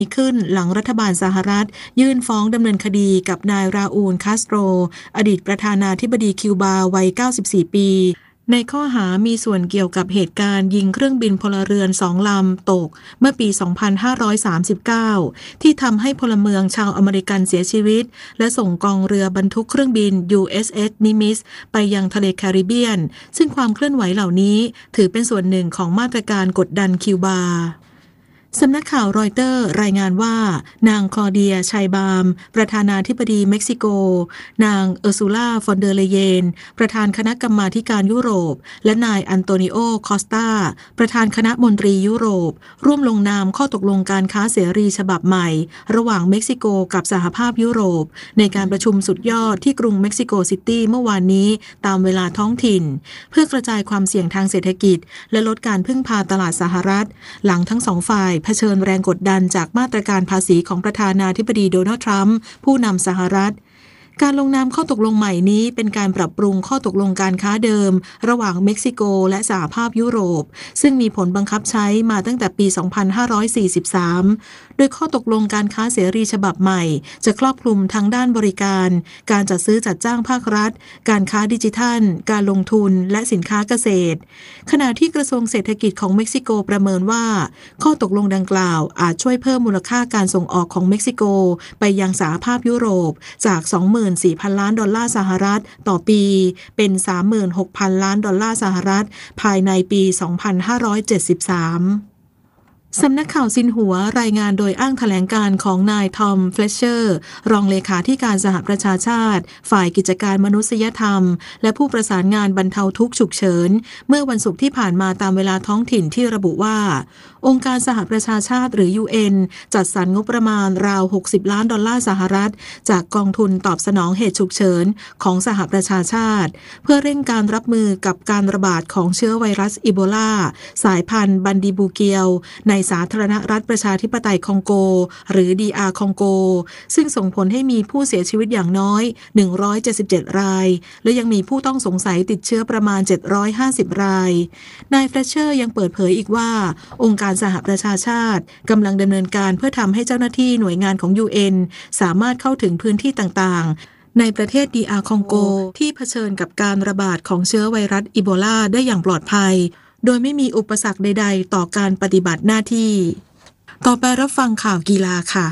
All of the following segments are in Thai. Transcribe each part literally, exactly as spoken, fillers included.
ขึ้นหลังรัฐบาลสหรัฐยื่นฟ้องดำเนินคดีกับนายราอูลคาสโตรอดีตประธานาธิบดีคิวบาวัยเก้าสิบสี่ปีในข้อหามีส่วนเกี่ยวกับเหตุการณ์ยิงเครื่องบินพลเรือนสองลำตกเมื่อปี สองพันห้าร้อยสามสิบเก้า ที่ทำให้พลเมืองชาวอเมริกันเสียชีวิตและส่งกองเรือบรรทุกเครื่องบิน ยู เอส เอส Nimitz ไปยังทะเลแคริบเบียนซึ่งความเคลื่อนไหวเหล่านี้ถือเป็นส่วนหนึ่งของมาตรการกดดันคิวบาสำนักข่าวรอยเตอร์รายงานว่านางคลอเดียชัยบามประธานาธิบดีเม็กซิโกนางเออร์ซูล่าฟอนเดอร์เลเยนประธานคณะกรรมาธิการยุโรปและนายอันโตนิโอคอสตาประธานคณะมนตรียุโรปร่วมลงนามข้อตกลงการค้าเสรีฉบับใหม่ระหว่างเม็กซิโกกับสหภาพยุโรปในการประชุมสุดยอดที่กรุงเม็กซิโกซิตี้เมื่อวานนี้ตามเวลาท้องถิ่นเพื่อกระจายความเสี่ยงทางเศรษฐกิจและลดการพึ่งพาตลาดสหรัฐหลังทั้งสองฝ่ายเผชิญแรงกดดันจากมาตรการภาษีของประธานาธิบดีโดนัลด์ทรัมป์ผู้นำสหรัฐการลงนามข้อตกลงใหม่นี้เป็นการปรับปรุงข้อตกลงการค้าเดิมระหว่างเม็กซิโกและสหภาพยุโรปซึ่งมีผลบังคับใช้มาตั้งแต่ปี สองพันห้าร้อยสี่สิบสาม โดยข้อตกลงการค้าเสรีฉบับใหม่จะครอบคลุมทั้งด้านบริการการจัดซื้อจัดจ้างภาครัฐการค้าดิจิทัลการลงทุนและสินค้าเกษตรขณะที่กระทรวงเศรษฐกิจของเม็กซิโกประเมินว่าข้อตกลงดังกล่าวอาจช่วยเพิ่มมูลค่าการส่งออกของเม็กซิโกไปยังสหภาพยุโรปจาก สองหมื่นสี่พัน ล้านดอลลาร์สหรัฐต่อปีเป็น สามหมื่นหกพัน ล้านดอลลาร์สหรัฐภายในปี สองพันห้าร้อยเจ็ดสิบสามสำนักข่าวซินหัวรายงานโดยอ้างแถลงการของนายทอมเฟลเชอร์รองเลขาธิการสหประชาชาติฝ่ายกิจการมนุษยธรรมและผู้ประสานงานบรรเทาทุกข์ฉุกเฉินเมื่อวันศุกร์ที่ผ่านมาตามเวลาท้องถิ่นที่ระบุว่าองค์การสหประชาชาติหรือ ยู เอ็น จัดสรรงบประมาณราวหกสิบล้านดอลลาร์สหรัฐจากกองทุนตอบสนองเหตุฉุกเฉินของสหประชาชาติเพื่อเร่งการรับมือกับการระบาดของเชื้อไวรัสอีโบลาสายพันธุ์บันดีบูเกียวในสาธารณรัฐประชาธิปไตยคองโกหรือ ดี อาร์ คองโกซึ่งส่งผลให้มีผู้เสียชีวิตอย่างน้อยหนึ่งร้อยเจ็ดสิบเจ็ดรายและยังมีผู้ต้องสงสัยติดเชื้อประมาณเจ็ดร้อยห้าสิบรายนายเฟลเชอร์ยังเปิดเผยอีกว่าองค์การสหประชาชาติกำลังดำเนินการเพื่อทำให้เจ้าหน้าที่หน่วยงานของ ยู เอ็น สามารถเข้าถึงพื้นที่ต่างๆในประเทศ ดี อาร์ คองโกที่เผชิญกับการระบาดของเชื้อไวรัสอีโบลาได้อย่างปลอดภัยโดยไม่มีอุปสรรคใดๆต่อการปฏิบัติหน้าที่ต่อไปรับฟังข่าวกีฬาค่ะ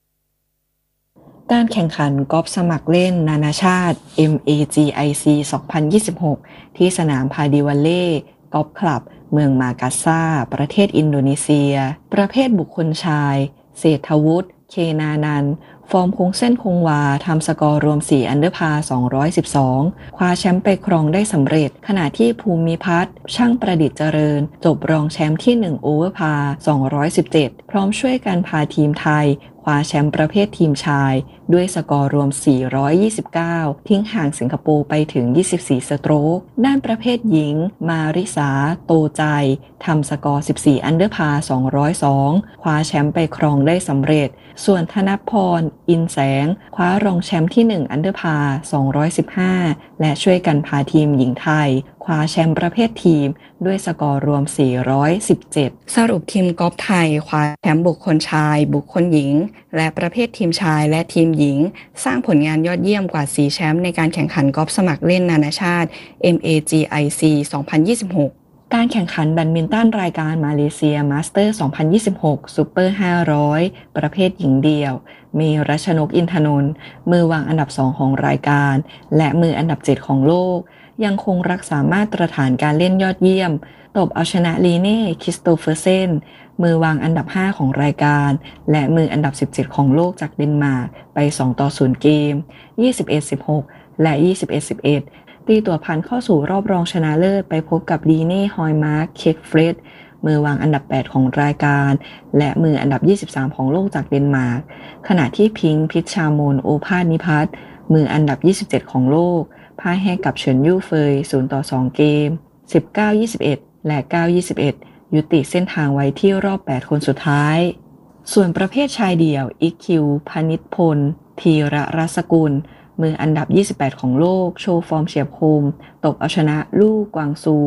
การแข่งขันกอล์ฟสมัครเล่นนานาชาติ เอ็ม เอ จี ไอ ซี สองพันยี่สิบหกที่สนามพาดิวัลเล่กอล์ฟคลับเมืองมากาซาประเทศอินโดนีเซียประเภทบุคคลชายเศรษฐวุฒิเคนานันท์ฟอร์มคงเส้นคงวาทำสกอร์รวมสี่อันเดอร์พาร์สองร้อยสิบสองคว้าแชมป์ไปครองได้สำเร็จขณะที่ภูมิพัฒน์ช่างประดิษฐ์เจริญจบรองแชมป์ที่หนึ่งโอเวอร์พาร์สองร้อยสิบเจ็ดพร้อมช่วยกันพาทีมไทยคว้าแชมป์ประเภททีมชายด้วยสกอร์รวมสี่ร้อยยี่สิบเก้าทิ้งห่างสิงคโปร์ไปถึงยี่สิบสี่สโตรกด้านประเภทหญิงมาริสาโตใจทำสกอร์สิบสี่อันเดอร์พาร์สองร้อยสองคว้าแชมป์ไปครองได้สำเร็จส่วนธนพรอินแสงคว้ารองแชมป์ที่หนึ่งอันเดอร์พาร์สองร้อยสิบห้าและช่วยกันพาทีมหญิงไทยคว้าแชมป์ประเภททีมด้วยสกอร์รวมสี่ร้อยสิบเจ็ดสรุปทีมกอล์ฟไทยคว้าแชมป์บุคคลชายบุคคลหญิงและประเภททีมชายและทีมหญิงสร้างผลงานยอดเยี่ยมกว่าสี่แชมป์ในการแข่งขันกอล์ฟสมัครเล่นนานาชาติ เอ็ม เอ จี ไอ ซี สองพันยี่สิบหกการแข่งขันแบดมินตันรายการมาเลเซียมาสเตอร์ สองพันยี่สิบหก ซูเปอร์ ห้าร้อย ประเภทหญิงเดี่ยวเมรัชนกอินทนนท์มือวางอันดับสองของรายการและมืออันดับเจ็ดของโลกยังคงรักษามาตรฐานการเล่นยอดเยี่ยมตบเอาชนะลีเน่คริสโตเฟอร์เซนมือวางอันดับห้าของรายการและมืออันดับสิบเจ็ดของโลกจากเดนมาร์กไปสองต่อศูนย์เกม ยี่สิบเอ็ด สิบหก และ ยี่สิบเอ็ด สิบเอ็ด ตีตัวผ่านเข้าสู่รอบรองชนะเลิศไปพบกับลีเน่ฮอยมาร์กเคกเฟรดมือวางอันดับแปดของรายการและมืออันดับยี่สิบสามของโลกจากเดนมาร์กขณะที่พิงค์พิชชามนโอภาสนิพัฒน์มืออันดับยี่สิบเจ็ดของโลกพ่ายให้กับเฉินยู่เฟยศูนย์ต่อสองเกม สิบเก้า ยี่สิบเอ็ด และ เก้า ยี่สิบเอ็ด ยุติเส้นทางไว้ที่รอบแปดคนสุดท้ายส่วนประเภทชายเดี่ยวอิกคิวพนิชพลธีระรัศกุลมืออันดับยี่สิบแปดของโลกโชว์ฟอร์มเฉียบคมตบเอาชนะลู่กวางซู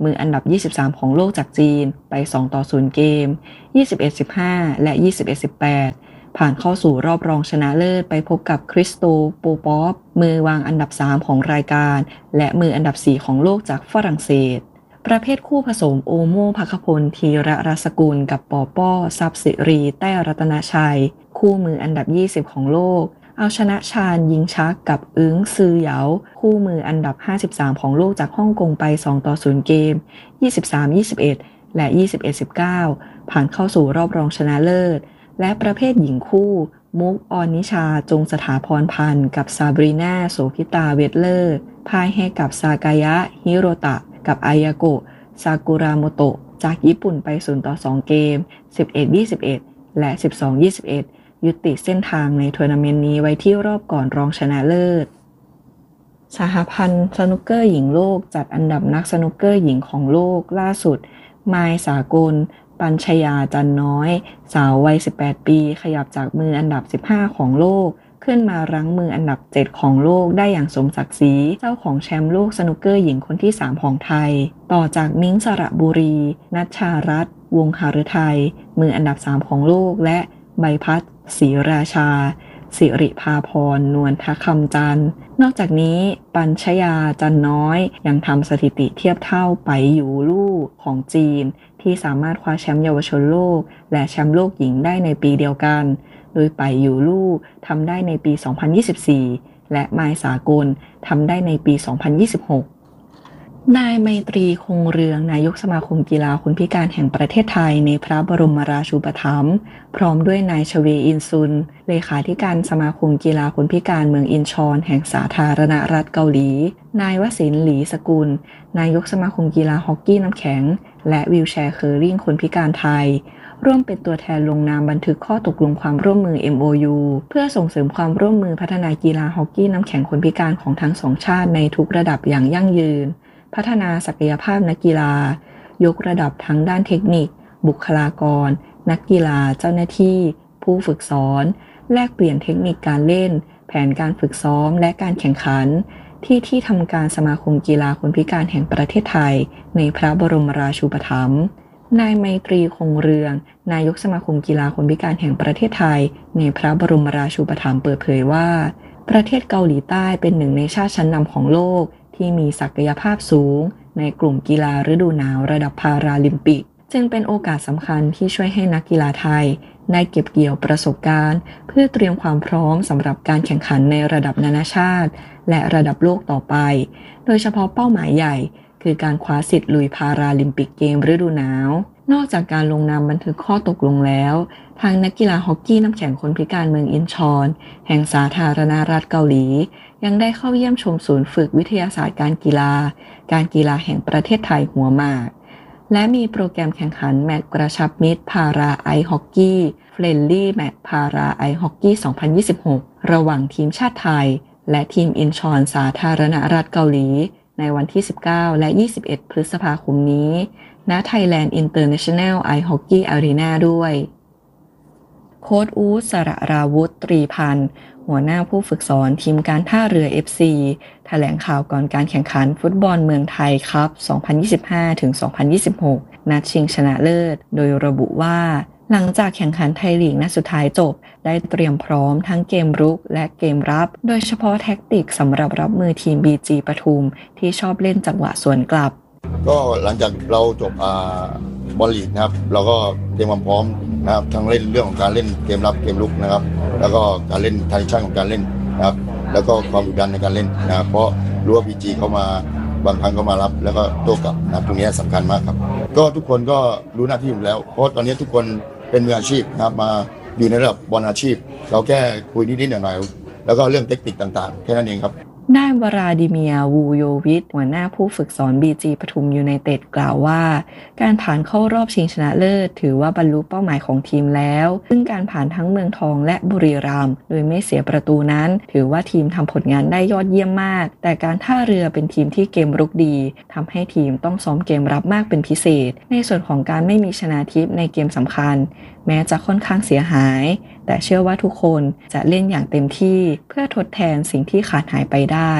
มืออันดับยี่สิบสามของโลกจากจีนไปสองต่อศูนย์เกม ยี่สิบเอ็ด สิบห้า และ ยี่สิบเอ็ด สิบแปด ผ่านเข้าสู่รอบรองชนะเลิศไปพบกับคริสโตโปปอฟมือวางอันดับสามของรายการและมืออันดับสี่ของโลกจากฝรั่งเศสประเภทคู่ผสมโอโม่ภัคพลธีระรัศกุลกับปอป้อทรัพย์สิริแต้รัตนชัยคู่มืออันดับยี่สิบของโลกเอาชนะชาญยิงชักกับอึ้งซือเหยาคู่มืออันดับห้าสิบสามของโลกจากฮ่องกงไปสองต่อศูนย์เกม ยี่สิบสาม ยี่สิบเอ็ด และ ยี่สิบเอ็ด สิบเก้า ผ่านเข้าสู่รอบรองชนะเลิศและประเภทหญิงคู่มุกออนนิชาจงสถาพรพันธ์กับซาบรีนาโสภิตาเวทเลอร์พ่ายให้กับซากายะฮิโรตะกับอายาโกะซากุระโมโตะจากญี่ปุ่นไปศูนย์ต่อสองเกม สิบเอ็ด ยี่สิบเอ็ด และ สิบสอง ยี่สิบเอ็ด ยุติเส้นทางในทัวร์นาเมนต์นี้ไว้ที่รอบก่อนรองชนะเลิศสหพันธ์สนุกเกอร์หญิงโลกจัดอันดับนักสนุกเกอร์หญิงของโลกล่าสุดมายสากลปัญชยาจันน้อยสาววัยสิบแปดปีขยับจากมืออันดับสิบห้าของโลกขึ้นมารั้งมืออันดับเจ็ดของโลกได้อย่างสมศักดิ์ศรีเจ้าของแชมป์โลกสนุกเกอร์หญิงคนที่สามของไทยต่อจากมิ้งสระบุรีนัชชารัตน์วงศ์หฤทัยมืออันดับสามของโลกและใบพัดศรีราชาสิริภาพรนวลทคำจันทร์นอกจากนี้ปัญชยาจันน้อยยังทำสถิติเทียบเท่าไปอยู่ลู่ของจีนที่สามารถคว้าแชมป์เยาวชนโลกและแชมป์โลกหญิงได้ในปีเดียวกันโดยไปอยู่ลู่ทำได้ในปี สองพันยี่สิบสี่ และมายสากลทำได้ในปี สองพันยี่สิบหกนายไมตรีคงเรืองนายกสมาคมกีฬาคนพิการแห่งประเทศไทยในพระบรมราชูปถัมภ์พร้อมด้วยนายชเวอินซุนเลขาธิการสมาคมกีฬาคนพิการเมืองอินชอนแห่งสาธารณรัฐเกาหลีนายวสินทร์หลีสกุลนายกสมาคมกีฬาฮอกกี้น้ำแข็งและวีลแชร์เคอร์ลิงคนพิการไทยร่วมเป็นตัวแทนลงนามบันทึกข้อตกลงความร่วมมือ เอ็ม โอ ยู เพื่อส่งเสริมความร่วมมือพัฒนากีฬาฮอกกี้น้ำแข็งคนพิการของทั้งสองชาติในทุกระดับอย่างยั่งยืนพัฒนาศักยภาพนักกีฬายกระดับทั้งด้านเทคนิคบุคลากรนักกีฬาเจ้าหน้าที่ผู้ฝึกสอนแลกเปลี่ยนเทคนิคการเล่นแผนการฝึกซ้อมและการแข่งขันที่ที่ทำการสมาคมกีฬาคนพิการแห่งประเทศไทยในพระบรมราชูปถัมภ์นายไมตรีคงเรืองนายกสมาคมกีฬาคนพิการแห่งประเทศไทยในพระบรมราชูปถัมภ์เปิดเผยว่าประเทศเกาหลีใต้เป็นหนึ่งในชาติชั้นนำของโลกที่มีศักยภาพสูงในกลุ่มกีฬาฤดูหนาวระดับพาราลิมปิกจึงเป็นโอกาสสำคัญที่ช่วยให้นักกีฬาไทยได้เก็บเกี่ยวประสบการณ์เพื่อเตรียมความพร้อมสำหรับการแข่งขันในระดับนานาชาติและระดับโลกต่อไปโดยเฉพาะเป้าหมายใหญ่คือการคว้าสิทธิ์ลุยพาราลิมปิกเกมฤดูหนาวนอกจากการลงนามบันทึกข้อตกลงแล้วทางนักกีฬาฮอกกี้น้ำแข็งคนพิการเมืองอินชอนแห่งสาธารณรัฐเกาหลียังได้เข้าเยี่ยมชมศูนย์ฝึกวิทยาศาสตร์การกีฬาการกีฬาแห่งประเทศไทยหัวหมากและมีโปรแกรมแข่งขันแมตช์กระชับมิตรพาราไอซ์ฮอกกี้เฟรนลี่แมตช์พาราไอซ์ฮอกกี้สองพันยี่สิบหกระหว่างทีมชาติไทยและทีมอินชอนสาธารณรัฐเกาหลีในวันที่สิบเก้าและยี่สิบเอ็ดพฤษภาคมนี้ณ Thailand International Ice Hockey Arena ด้วยโค้ชอู๊ดสระราวุธตรีพันธ์หัวหน้าผู้ฝึกสอนทีมการท่าเรือ เอฟ ซี แถลงข่าวก่อนการแข่งขันฟุตบอลเมืองไทยคัพ สองพันยี่สิบห้าถึงสองพันยี่สิบหก นัดชิงชนะเลิศโดยระบุว่าหลังจากแข่งขันไทยลีกนัดสุดท้ายจบได้เตรียมพร้อมทั้งเกมรุกและเกมรับโดยเฉพาะแท็กติกสำหรับรับมือทีม บี จี ปทุมที่ชอบเล่นจังหวะสวนกลับก็หลังจากเราจบอ่าบอลลีกนะครับเราก็เตรียมความพร้อมนะครับทั้งเล่นเรื่องของการเล่นเกมรับเกมลุกนะครับแล้วก็การเล่นทางชั่นของการเล่นนะครับแล้วก็ความดุดันในการเล่นนะครับเพราะรู้ว่า บี จี เข้ามาบางครั้งก็มารับแล้วก็โต้กลับนะครับตรงนี้สำคัญมากครับก็ทุกคนก็รู้หน้าที่อยู่แล้วเพราะตอนนี้ทุกคนเป็นมืออาชีพนะครับมาอยู่ในระดับบอลอาชีพเราแค่คุยนิดๆหน่อยๆแล้วก็เรื่องเทคนิคต่างๆแค่นั้นเองครับนายวราดิเมียร์วูโยวิชหัวหน้าผู้ฝึกสอน บี จี ปทุมยูไนเต็ดกล่าวว่าการผ่านเข้ารอบชิงชนะเลิศถือว่าบรรลุเป้าหมายของทีมแล้วซึ่งการผ่านทั้งเมืองทองและบุรีรัมย์โดยไม่เสียประตูนั้นถือว่าทีมทำผลงานได้ยอดเยี่ยมมากแต่การท่าเรือเป็นทีมที่เกมรุกดีทำให้ทีมต้องซ้อมเกมรับมากเป็นพิเศษในส่วนของการไม่มีชนะทิพย์ในเกมสำคัญแม้จะค่อนข้างเสียหายแต่เชื่อว่าทุกคนจะเล่นอย่างเต็มที่เพื่อทดแทนสิ่งที่ขาดหายไปได้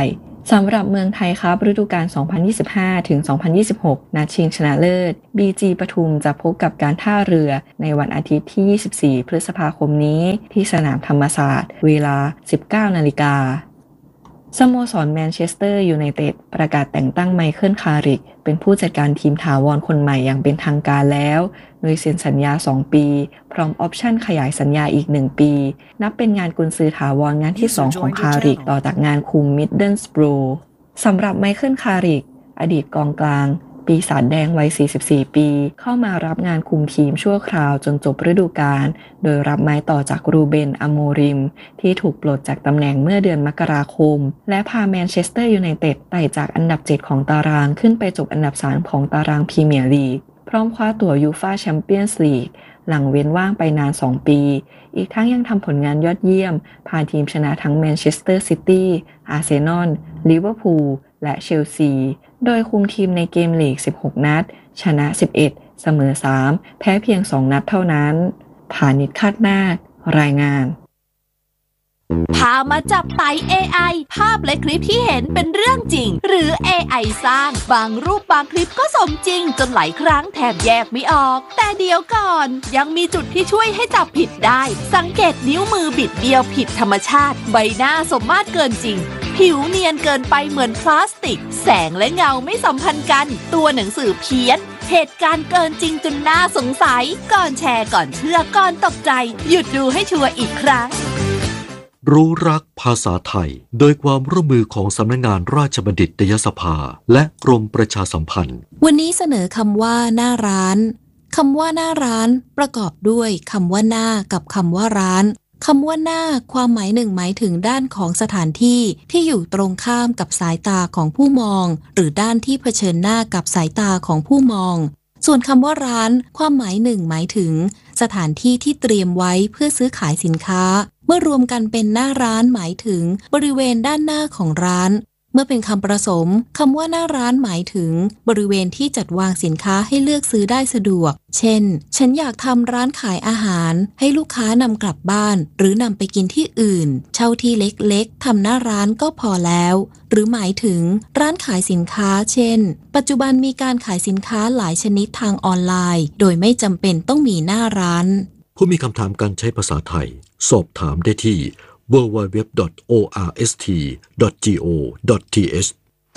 สำหรับเมืองไทยครับฤดูกาล สองพันยี่สิบห้าถึงสองพันยี่สิบหก นัดชิงชนะเลิศ บี จี ปทุมจะพบกับการท่าเรือในวันอาทิตย์ที่ ยี่สิบสี่ พฤษภาคมนี้ที่สนามธรรมศาสตร์เวลา สิบเก้า นาฬิกาสโมสรแมนเชสเตอร์ยูไนเต็ดประกาศแต่งตั้งไมเคิลคาริกเป็นผู้จัดการทีมถาวรคนใหม่อย่างเป็นทางการแล้วโดยเซ็นสัญญาสองปีพร้อมออปชั่นขยายสัญญาอีกหนึ่งปีนับเป็นงานกุนซือถาวรงานที่สองของคาริกต่อจากงานคุมมิดเดิลสบรูสำหรับไมเคิลคาริกอดีตกองกลางปีศาจแดงวัย สี่สิบสี่ ปีเข้ามารับงานคุมทีมชั่วคราวจนจบฤดูกาลโดยรับไม้ต่อจากรูเบน อโมริมที่ถูกปลดจากตำแหน่งเมื่อเดือนมกราคมและพาแมนเชสเตอร์ยูไนเต็ดไต่จากอันดับเจ็ดของตารางขึ้นไปจบอันดับสามของตารางพรีเมียร์ลีกพร้อมคว้าตั๋วยูฟ่าแชมเปี้ยนส์ลีกหลังเว้นว่างไปนานสองปีอีกทั้งยังทำผลงานยอดเยี่ยมพาทีมชนะทั้งแมนเชสเตอร์ซิตี้อาร์เซนอลลิเวอร์พูลและเชลซีโดยคุมทีมในเกมลีกสิบหกนัดชนะสิบเอ็ดเสมอสามแพ้เพียงสองนัดเท่านั้นผานิชคาดนาครายงานพามาจับไต่ เอ ไอ ภาพและคลิปที่เห็นเป็นเรื่องจริงหรือ เอ ไอ สร้างบางรูปบางคลิปก็สมจริงจนหลายครั้งแทบแยกไม่ออกแต่เดี๋ยวก่อนยังมีจุดที่ช่วยให้จับผิดได้สังเกตนิ้วมือบิดเบี้ยวผิดธรรมชาติใบหน้าสมมาตรเกินจริงผิวเนียนเกินไปเหมือนพลาสติกแสงและเงาไม่สัมพันธ์กันตัวหนังสือเพี้ยนเหตุการณ์เกินจริงจนน่าสงสัยก่อนแชร์ก่อนเชื่อก่อนตกใจหยุดดูให้ชัวร์อีกครั้งรู้รักภาษาไทยโดยความร่วมมือของสำนักงานราชบัณฑิตยสภาและกรมประชาสัมพันธ์วันนี้เสนอคำว่าหน้าร้านคำว่าหน้าร้านประกอบด้วยคำว่าหน้ากับคำว่าร้านคำว่าหน้าความหมายหนึ่งหมายถึงด้านของสถานที่ที่อยู่ตรงข้ามกับสายตาของผู้มองหรือด้านที่เผชิญหน้ากับสายตาของผู้มองส่วนคำว่าร้านความหมายหนึ่งหมายถึงสถานที่ที่เตรียมไว้เพื่อซื้อขายสินค้าเมื่อรวมกันเป็นหน้าร้านหมายถึงบริเวณด้านหน้าของร้านเมื่อเป็นคำผสมคำว่าหน้าร้านหมายถึงบริเวณที่จัดวางสินค้าให้เลือกซื้อได้สะดวกเช่นฉันอยากทำร้านขายอาหารให้ลูกค้านำกลับบ้านหรือนำไปกินที่อื่นเช่าที่เล็กๆทำหน้าร้านก็พอแล้วหรือหมายถึงร้านขายสินค้าเช่นปัจจุบันมีการขายสินค้าหลายชนิดทางออนไลน์โดยไม่จำเป็นต้องมีหน้าร้านผู้มีคำถามการใช้ภาษาไทยสอบถามได้ที่ ดับเบิลยู ดับเบิลยู ดับเบิลยู ดอท โอ อาร์ เอส ที ดอท จี โอ ดอท ที เอช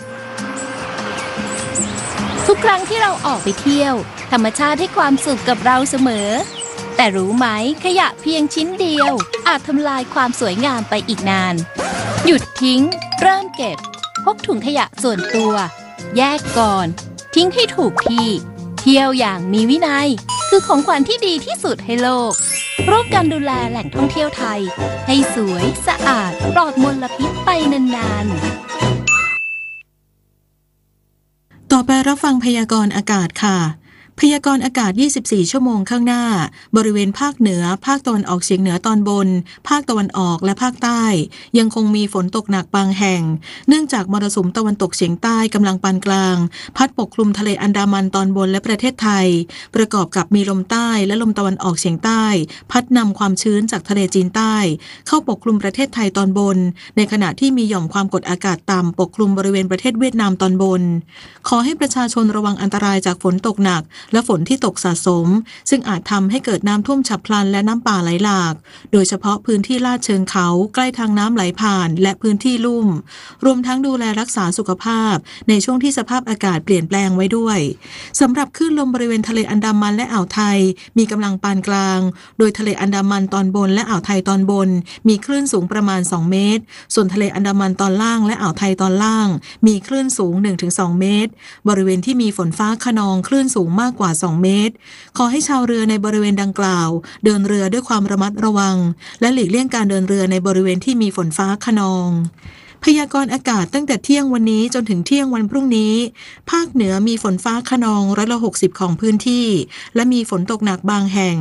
ทุกครั้งที่เราออกไปเที่ยวธรรมชาติให้ความสุขกับเราเสมอแต่รู้ไหมขยะเพียงชิ้นเดียวอาจทำลายความสวยงามไปอีกนานหยุดทิ้งเริ่มเก็บพกถุงขยะส่วนตัวแยกก่อนทิ้งให้ถูกที่เที่ยวอย่างมีวินัยคือของขวัญที่ดีที่สุดให้โลกร่วมกันดูแลแหล่งท่องเที่ยวไทยให้สวยสะอาดปลอดมลพิษไปนานๆต่อไปรับฟังพยากรณ์อากาศค่ะพยากรณ์อากาศยี่สิบสี่ชั่วโมงข้างหน้าบริเวณภาคเหนือภาคตะวันออกเฉียงเหนือตอนบนภาคตะวันออกและภาคใต้ยังคงมีฝนตกหนักบางแห่งเนื่องจากมรสุมตะวันตกเฉียงใต้กำลังปานกลางพัดปกคลุมทะเลอันดามันตอนบนและประเทศไทยประกอบกับมีลมใต้และลมตะวันออกเฉียงใต้พัดนำความชื้นจากทะเลจีนใต้เข้าปกคลุมประเทศไทยตอนบนในขณะที่มีหย่อมความกดอากาศต่ำปกคลุมบริเวณประเทศเวียดนามตอนบนขอให้ประชาชนระวังอันตรายจากฝนตกหนักและฝนที่ตกสะสมซึ่งอาจทำให้เกิดน้ำท่วมฉับพลันและน้ำป่าไหลหลากโดยเฉพาะพื้นที่ลาดเชิงเขาใกล้ทางน้ำไหลผ่านและพื้นที่ลุ่มรวมทั้งดูแลรักษาสุขภาพในช่วงที่สภาพอากาศเปลี่ยนแปลงไว้ด้วยสำหรับคลื่นลมบริเวณทะเลอันดามันและอ่าวไทยมีกำลังปานกลางโดยทะเลอันดามันตอนบนและอ่าวไทยตอนบนมีคลื่นสูงประมาณสองเมตรส่วนทะเลอันดามันตอนล่างและอ่าวไทยตอนล่างมีคลื่นสูง หนึ่งถึงสอง เมตรบริเวณที่มีฝนฟ้าคะนองคลื่นสูงมากกว่าสองเมตรขอให้ชาวเรือในบริเวณดังกล่าวเดินเรือด้วยความระมัดระวังและหลีกเลี่ยงการเดินเรือในบริเวณที่มีฝนฟ้าคะนองพยากรณ์อากาศตั้งแต่เที่ยงวันนี้จนถึงเที่ยงวันพรุ่งนี้ภาคเหนือมีฝนฟ้าคะนองร้อยละหกสิบของพื้นที่และมีฝนตกหนักบางแห่ง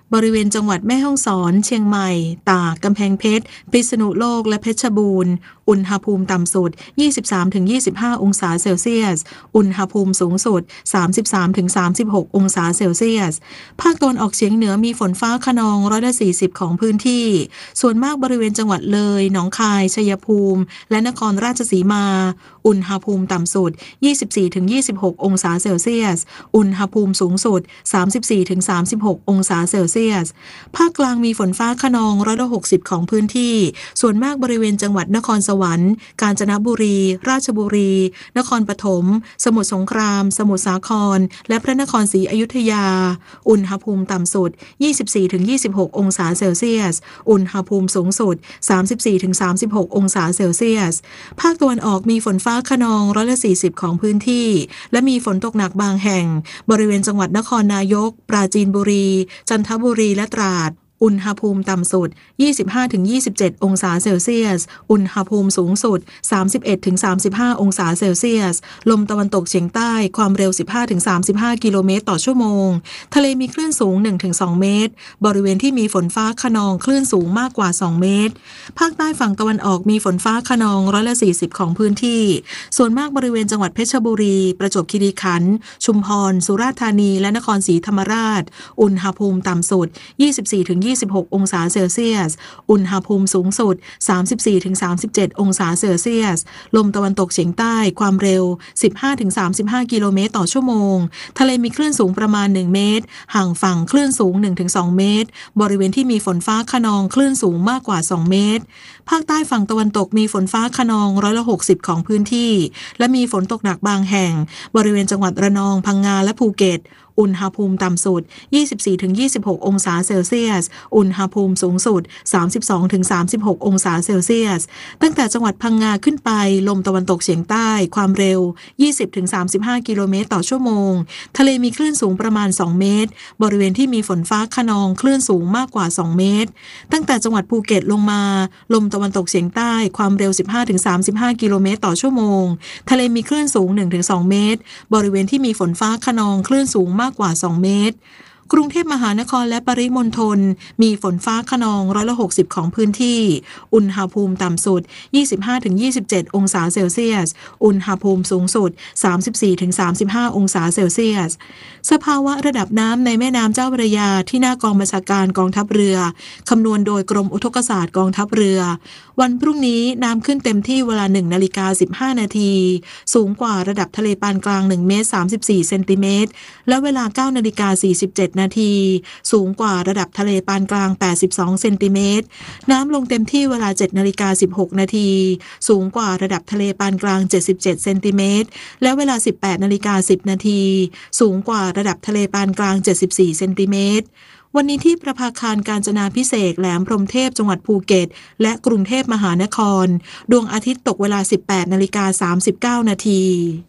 บริเวณจังหวัดแม่ฮ่องสอนเชียงใหม่ตากกำแพงเพชรพิษณุโลกและเพชรบูรณ์อุณหภูมิต่ำสุด ยี่สิบสามถึงยี่สิบห้า องศาเซลเซียสอุณหภูมิสูงสุด สามสิบสามถึงสามสิบหก องศาเซลเซียสภาคตะวันออกเฉียงเหนือมีฝนฟ้าคะนองร้อยละสี่สิบของพื้นที่ส่วนมากบริเวณจังหวัดเลยหนองคายชัยภูมิและนครราชสีมาอุณหภูมิต่ำสุด ยี่สิบสี่ถึงยี่สิบหก องศาเซลเซียสอุณหภูมิสูงสุด สามสิบสี่ถึงสามสิบหก องศาเซลเซียสภาคกลางมีฝนฟ้าคะนองร้อยละหกสิบของพื้นที่ส่วนมากบริเวณจังหวัดนครสวรรค์กาญจนบุรีราชบุรีนครปฐมสมุทรสงครามสมุทรสาครและพระนครศรีอยุธยาอุณหภูมิต่ำสุด ยี่สิบสี่ถึงยี่สิบหก องศาเซลเซียสอุณหภูมิสูงสุด สามสิบสี่ถึงสามสิบหก องศาเซลเซียสภาคตะวันออกมีฝนฟ้าคะนองร้อยละสี่สิบของพื้นที่และมีฝนตกหนักบางแห่งบริเวณจังหวัดนครนายกปราจีนบุรีจันทบุรีและตราดอุณหภูมิต่ำสุด ยี่สิบห้าถึงยี่สิบเจ็ด องศาเซลเซียสอุณหภูมิสูงสุด สามสิบเอ็ดถึงสามสิบห้า องศาเซลเซียสลมตะวันตกเฉียงใต้ความเร็ว สิบห้าถึงสามสิบห้า กิโลเมตรต่อชั่วโมงทะเลมีคลื่นสูง หนึ่งถึงสอง เมตรบริเวณที่มีฝนฟ้าคะนองคลื่นสูงมากกว่าสองเมตรภาคใต้ฝั่งตะวันออกมีฝนฟ้าคะนองร้อยละสี่สิบของพื้นที่ส่วนมากบริเวณจังหวัดเพชรบุรีประจวบคีรีขันธ์ชุมพรสุราษฎร์ธานีและนครศรีธรรมราชอุณหภูมิต่ำสุด ยี่สิบสี่ถึงยี่สิบหก องศาเซลเซียสอุณหภูมิสูงสุด สามสิบสี่ถึงสามสิบเจ็ด องศาเซลเซียสลมตะวันตกเฉียงใต้ความเร็ว สิบห้าถึงสามสิบห้า กิโลเมตรต่อชั่วโมงทะเลมีคลื่นสูงประมาณหนึ่งเมตรห่างฝั่งคลื่นสูง หนึ่งถึงสอง เมตรบริเวณที่มีฝนฟ้าคะนองคลื่นสูงมากกว่าสองเมตรภาคใต้ฝั่งตะวันตกมีฝนฟ้าคะนองร้อยละหกสิบของพื้นที่และมีฝนตกหนักบางแห่งบริเวณจังหวัดระนองพังงาและภูเก็ตอุณหภูมิต่ำสุด ยี่สิบสี่ถึงยี่สิบหก องศาเซลเซียสอุณหภูมิสูงสุด สามสิบสองถึงสามสิบหก องศาเซลเซียสตั้งแต่จังหวัดพังงาขึ้นไปลมตะวันตกเฉียงใต้ความเร็ว ยี่สิบถึงสามสิบห้า กิโลเมตรต่อชั่วโมงทะเลมีคลื่นสูงประมาณสองเมตรบริเวณที่มีฝนฟ้าคะนองคลื่นสูงมากกว่าสองเมตรตั้งแต่จังหวัดภูเก็ตลงมาลมตะวันตกเฉียงใต้ความเร็ว สิบห้าถึงสามสิบห้า กิโลเมตรต่อชั่วโมงทะเลมีคลื่นสูง หนึ่งถึงสอง เมตรบริเวณที่มีฝนฟ้าคะนองคลื่นสูงมากกว่าสองเมตรกรุงเทพมหานครและปริมณฑลมีฝนฟ้าคะนองร้อยละหกสิบของพื้นที่อุณหภูมิต่ำสุด ยี่สิบห้าถึงยี่สิบเจ็ด องศาเซลเซียสอุณหภูมิสูงสุด สามสิบสี่ถึงสามสิบห้า องศาเซลเซียสสภาวะระดับน้ำในแม่น้ำเจ้าพระยาที่หน้ากองบัญชาการกองทัพเรือคำนวณโดยกรมอุทกศาสตร์กองทัพเรือวันพรุ่งนี้น้ำขึ้นเต็มที่เวลา หนึ่งนาฬิกาสิบห้านาทีสูงกว่าระดับทะเลปานกลางหนึ่งเมตรสามสิบสี่เซนติเมตรและเวลา เก้านาฬิกาสี่สิบเจ็ดนาทีสูงกว่าระดับทะเลปานกลางแปดสิบสองเซนติเมตรน้ำลงเต็มที่เวลา เจ็ดนาฬิกาสิบหกนาทีสูงกว่าระดับทะเลปานกลางเจ็ดสิบเจ็ดเซนติเมตรและเวลา สิบแปดนาฬิกาสิบนาทีสูงกว่าระดับทะเลปานกลางเจ็ดสิบสี่เซนติเมตรวันนี้ที่ประภาคารกาญจนาภิเษกแหลมพรหมเทพจังหวัดภูเก็ตและกรุงเทพมหานครดวงอาทิตย์ตกเวลา สิบแปดนาฬิกาสามสิบเก้านาที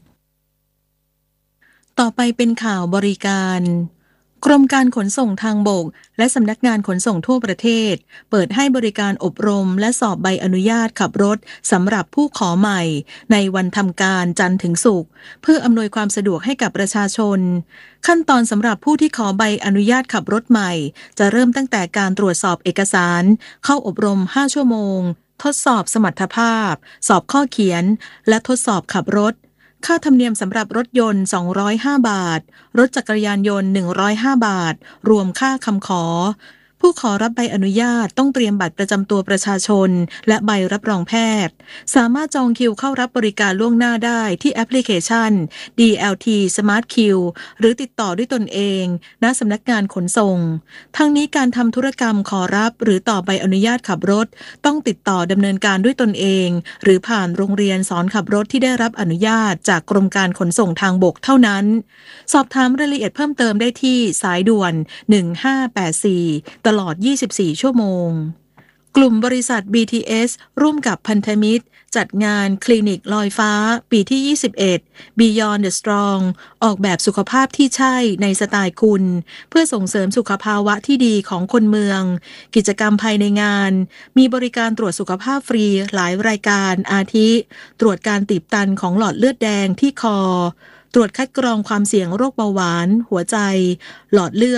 ต่อไปเป็นข่าวบริการกรมการขนส่งทางบกและสำนักงานขนส่งทั่วประเทศเปิดให้บริการอบรมและสอบใบอนุญาตขับรถสำหรับผู้ขอใหม่ในวันทำการจันทร์ถึงศุกร์เพื่ออำนวยความสะดวกให้กับประชาชนขั้นตอนสำหรับผู้ที่ขอใบอนุญาตขับรถใหม่จะเริ่มตั้งแต่การตรวจสอบเอกสารเข้าอบรมห้าชั่วโมงทดสอบสมรรถภาพสอบข้อเขียนและทดสอบขับรถค่าธรรมเนียมสำหรับรถยนต์สองร้อยห้าบาทรถจักรยานยนต์หนึ่งร้อยห้าบาทรวมค่าคำขอผู้ขอรับใบอนุญาตต้องเตรียมบัตรประจำตัวประชาชนและใบรับรองแพทย์สามารถจองคิวเข้ารับบริการล่วงหน้าได้ที่แอปพลิเคชัน ดี แอล ที Smart Queue หรือติดต่อด้วยตนเองณสำนักงานขนส่งทั้งนี้การทำธุรกรรมขอรับหรือต่อใบอนุญาตขับรถต้องติดต่อดำเนินการด้วยตนเองหรือผ่านโรงเรียนสอนขับรถที่ได้รับอนุญาตจากกรมการขนส่งทางบกเท่านั้นสอบถามรายละเอียดเพิ่มเติมได้ที่สายด่วนหนึ่งห้าแปดสี่ตลอดยี่สิบสี่ชั่วโมงกลุ่มบริษัท บี ที เอส ร่วมกับพันธมิตรจัดงานคลินิกลอยฟ้าปีที่ยี่สิบเอ็ด Beyond the Strong ออกแบบสุขภาพที่ใช่ในสไตล์คุณเพื่อส่งเสริมสุขภาวะที่ดีของคนเมืองกิจกรรมภายในงานมีบริการตรวจสุขภาพฟรีหลายรายการอาทิตรวจการตีบตันของหลอดเลือดแดงที่คอตรวจคัดกรองความเสี่ยงโรคเบาหวานหัวใจหลอดเลือด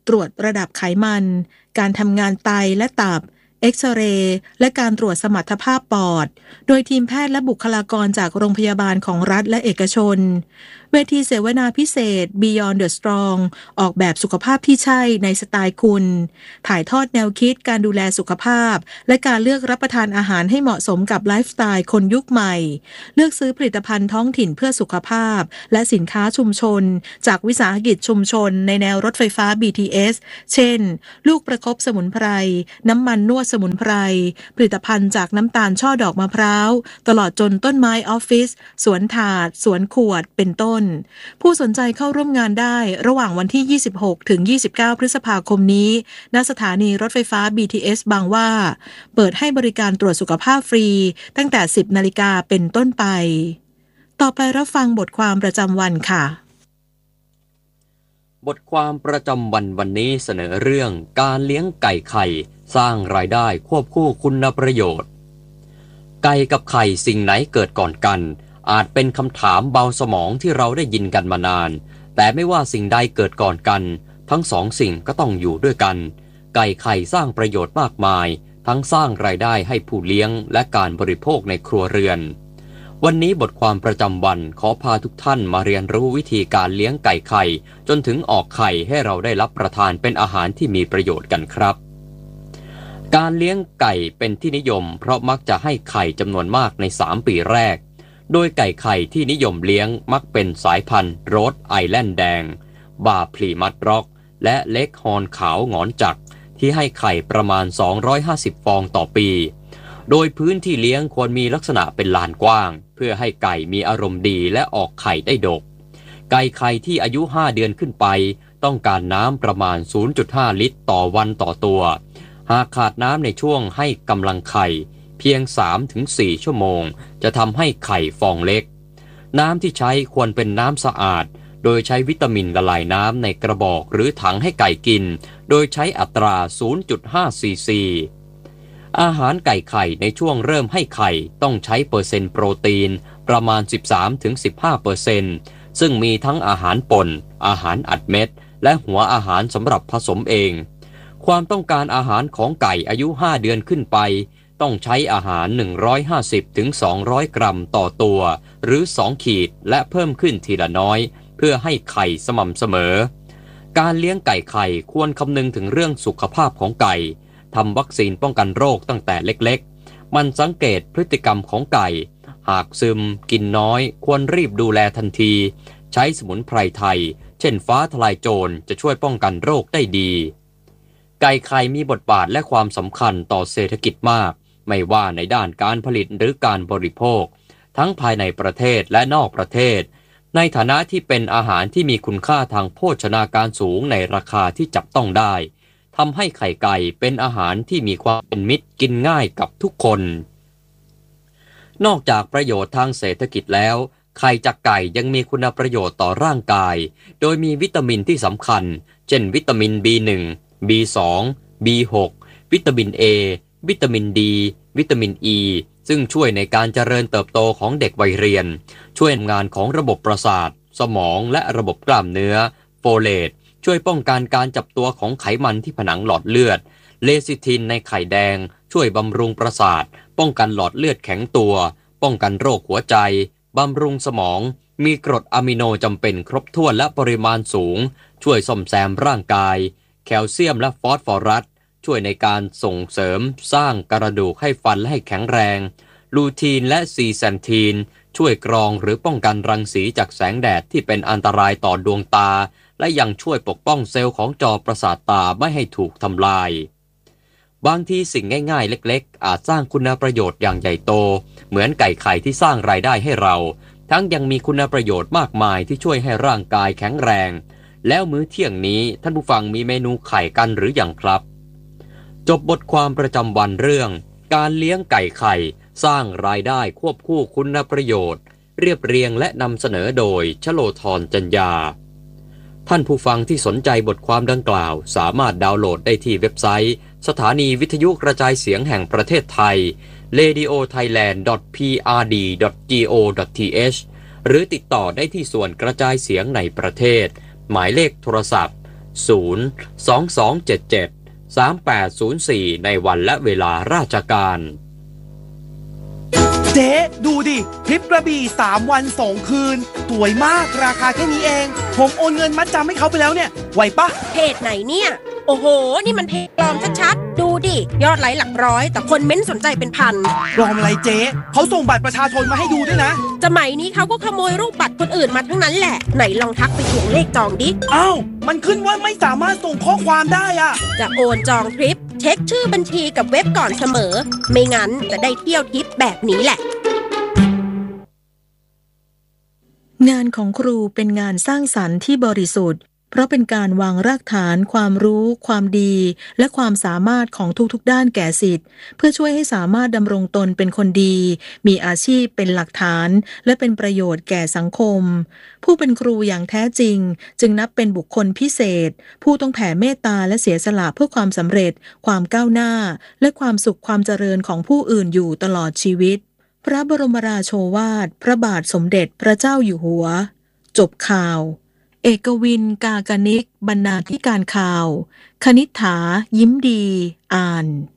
ตรวจระดับไขมันการทำงานไตและตับเอ็กซเรย์และการตรวจสมรรถภาพปอดโดยทีมแพทย์และบุคลากรจากโรงพยาบาลของรัฐและเอกชนเวทีเสวนาพิเศษ Beyond the Strong ออกแบบสุขภาพที่ใช่ในสไตล์คุณถ่ายทอดแนวคิดการดูแลสุขภาพและการเลือกรับประทานอาหารให้เหมาะสมกับไลฟ์สไตล์คนยุคใหม่เลือกซื้อผลิตภัณฑ์ท้องถิ่นเพื่อสุขภาพและสินค้าชุมชนจากวิสาหกิจชุมชนในแนวรถไฟฟ้า บี ที เอส เช่นลูกประคบสมุนไพรน้ำมันนวดสมุนไพรผลิตภัณฑ์จากน้ำตาลช่อดอกมะพร้าวตลอดจนต้นไม้ออฟฟิศสวนถาดสวนขวดเป็นต้นผู้สนใจเข้าร่วมงานได้ระหว่างวันที่ ยี่สิบหกถึงยี่สิบเก้า พฤษภาคมนี้ณสถานีรถไฟฟ้า บี ที เอส บางหว่าเปิดให้บริการตรวจสุขภาพฟรีตั้งแต่ สิบนาฬิกาเป็นต้นไปต่อไปรับฟังบทความประจำวันค่ะบทความประจำวันวันนี้เสนอเรื่องการเลี้ยงไก่ไข่สร้างรายได้ควบคู่คุณประโยชน์ไก่กับไข่สิ่งไหนเกิดก่อนกันอาจเป็นคำถามเบาสมองที่เราได้ยินกันมานานแต่ไม่ว่าสิ่งใดเกิดก่อนกันทั้งสองสิ่งก็ต้องอยู่ด้วยกันไก่ไข่สร้างประโยชน์มากมายทั้งสร้างรายได้ให้ผู้เลี้ยงและการบริโภคในครัวเรือนวันนี้บทความประจำวันขอพาทุกท่านมาเรียนรู้วิธีการเลี้ยงไก่ไข่จนถึงออกไข่ให้เราได้รับประทานเป็นอาหารที่มีประโยชน์กันครับการเลี้ยงไก่เป็นที่นิยมเพราะมักจะให้ไข่จำนวนมากในสามปีแรกโดยไก่ไข่ที่นิยมเลี้ยงมักเป็นสายพันธุ์โรดไอแลนด์แดงบาพลีมัดร็อกและเล็กฮอร์นขาวหงอนจักรที่ให้ไข่ประมาณสองร้อยห้าสิบฟองต่อปีโดยพื้นที่เลี้ยงควรมีลักษณะเป็นลานกว้างเพื่อให้ไก่มีอารมณ์ดีและออกไข่ได้ดกไก่ไข่ที่อายุห้าเดือนขึ้นไปต้องการน้ำประมาณ ศูนย์จุดห้า ลิตรต่อวันต่อตัวหากขาดน้ำในช่วงให้กำลังไข่เพียง สามถึงสี่ ชั่วโมงจะทำให้ไข่ฟองเล็กน้ำที่ใช้ควรเป็นน้ำสะอาดโดยใช้วิตามินละลายน้ำในกระบอกหรือถังให้ไก่กินโดยใช้อัตรา ศูนย์จุดห้า ซีซีอาหารไก่ไข่ในช่วงเริ่มให้ไข่ต้องใช้เปอร์เซ็นต์โปรตีนประมาณ สิบสามถึงสิบห้าเปอร์เซ็นต์ ซึ่งมีทั้งอาหารป่นอาหารอัดเม็ดและหัวอาหารสำหรับผสมเองความต้องการอาหารของไก่อายุห้าเดือนขึ้นไปต้องใช้อาหาร หนึ่งร้อยห้าสิบถึงสองร้อย กรัมต่อตัวหรือสองขีดและเพิ่มขึ้นทีละน้อยเพื่อให้ไข่สม่ำเสมอการเลี้ยงไก่ไข่ควรคำนึงถึงเรื่องสุขภาพของไก่ทำวัคซีนป้องกันโรคตั้งแต่เล็กๆมันสังเกตพฤติกรรมของไก่หากซึมกินน้อยควรรีบดูแลทันทีใช้สมุนไพรไทยเช่นฟ้าทลายโจรจะช่วยป้องกันโรคได้ดีไก่ไข่มีบทบาทและความสำคัญต่อเศรษฐกิจมากไม่ว่าในด้านการผลิตหรือการบริโภคทั้งภายในประเทศและนอกประเทศในฐานะที่เป็นอาหารที่มีคุณค่าทางโภชนาการสูงในราคาที่จับต้องได้ทำให้ไข่ไก่เป็นอาหารที่มีความเป็นมิตรกินง่ายกับทุกคนนอกจากประโยชน์ทางเศรษฐกิจแล้วไข่จากไก่ยังมีคุณประโยชน์ต่อร่างกายโดยมีวิตามินที่สำคัญเช่นวิตามิน บี หนึ่ง บี สอง บี หก วิตามิน A วิตามิน D วิตามิน E ซึ่งช่วยในการเจริญเติบโตของเด็กวัยเรียนช่วยทำงานของระบบประสาทสมองและระบบกล้ามเนื้อโฟเลตช่วยป้องกันการจับตัวของไขมันที่ผนังหลอดเลือดเลซิทินในไข่แดงช่วยบำรุงประสาทป้องกันหลอดเลือดแข็งตัวป้องกันโรคหัวใจบำรุงสมองมีกรดอะมิโนจำเป็นครบถ้วนและปริมาณสูงช่วยซ่อมแซมร่างกายแคลเซียมและฟอสฟอรัสช่วยในการส่งเสริมสร้างกระดูกให้ฟันและให้แข็งแรงลูทีนและซีแซนทีนช่วยกรองหรือป้องกันรังสีจากแสงแดดที่เป็นอันตรายต่อดวงตาและยังช่วยปกป้องเซลล์ของจอประสาทตาไม่ให้ถูกทำลายบางทีสิ่งง่ายๆเล็กๆอาจสร้างคุณประโยชน์อย่างใหญ่โตเหมือนไก่ไข่ที่สร้างรายได้ให้เราทั้งยังมีคุณประโยชน์มากมายที่ช่วยให้ร่างกายแข็งแรงแล้วมื้อเที่ยงนี้ท่านผู้ฟังมีเมนูไข่กันหรือยังครับจบบทความประจำวันเรื่องการเลี้ยงไก่ไข่สร้างรายได้ควบคู่คุณประโยชน์เรียบเรียงและนำเสนอโดยชโลธรจัญญาท่านผู้ฟังที่สนใจบทความดังกล่าวสามารถดาวน์โหลดได้ที่เว็บไซต์สถานีวิทยุกระจายเสียงแห่งประเทศไทย เรดิโอไทยแลนด์ ดอท พี อาร์ ดี ดอท จี โอ ดอท ที เอช หรือติดต่อได้ที่ส่วนกระจายเสียงในประเทศหมายเลขโทรศัพท์ศูนย์ สอง สอง เจ็ด เจ็ด สาม แปด ศูนย์ สี่ ในวันและเวลาราชการเจ๊ดูดิทริปกระบี่สามวันสองคืนสวยมากราคาแค่นี้เองผมโอนเงินมัดจำให้เขาไปแล้วเนี่ยไหวปะเพจไหนเนี่ยโอ้โหนี่มันเพจปลอมชัดๆดูดิยอดไลค์หลักร้อยแต่คนเม้นสนใจเป็นพันปลอมอะไรเจ๊เขาส่งบัตรประชาชนมาให้ดูด้วยนะสมัยนี้เขาก็ขโมยรูปบัตรคนอื่นมาทั้งนั้นแหละไหนลองทักไปทวงเลขจองดิอ้าวมันขึ้นว่าไม่สามารถส่งข้อความได้อะจะโอนจองทริปเช็คชื่อบัญชีกับเว็บก่อนเสมอไม่งั้นจะได้เที่ยวทริปแบบนี้แหละงานของครูเป็นงานสร้างสรรค์ที่บริสุทธิ์เพราะเป็นการวางรากฐานความรู้ความดีและความสามารถของทุกๆด้านแก่ศิษย์เพื่อช่วยให้สามารถดำรงตนเป็นคนดีมีอาชีพเป็นหลักฐานและเป็นประโยชน์แก่สังคมผู้เป็นครูอย่างแท้จริงจึงนับเป็นบุคคลพิเศษผู้ต้องแผ่เมตตาและเสียสละเพื่อความสำเร็จความก้าวหน้าและความสุขความเจริญของผู้อื่นอยู่ตลอดชีวิตพระบรมราโชวาทพระบาทสมเด็จพระเจ้าอยู่หัวจบข่าวเอกวินกากนิกบรรณาธิการข่าวคณิษฐายิ้มดีอ่าน